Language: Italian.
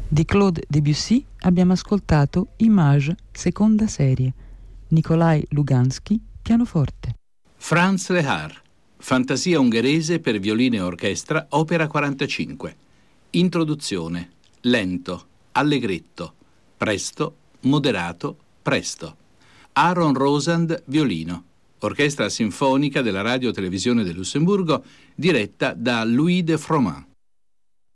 Di Claude Debussy abbiamo ascoltato Image, seconda serie. Nikolaj Luganský, pianoforte. Franz Lehár, Fantasia ungherese per violino e orchestra, opera 45. Introduzione: lento, allegretto, presto, moderato, presto. Aaron Rosand, violino. Orchestra sinfonica della Radio Televisione del Lussemburgo, diretta da Louis de Froment.